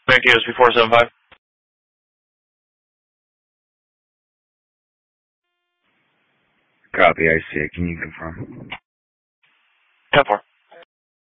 Yankee OSP 475. Copy, I see it. Can you confirm? 10-4.